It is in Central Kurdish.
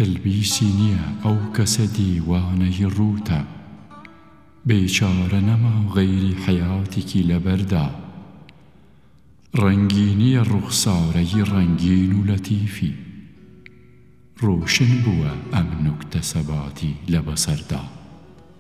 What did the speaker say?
تلبیسی نییە ئەو کەسە دیوانەی ڕووتە، بێچارە نەما غەیری حەیاتێکی لەبەردا، ڕەنگینیە ڕوخسارەی ڕەنگین و لەتیفی، ڕۆشن بووە ئەم نوکتە سەباتی لە بەسەردا.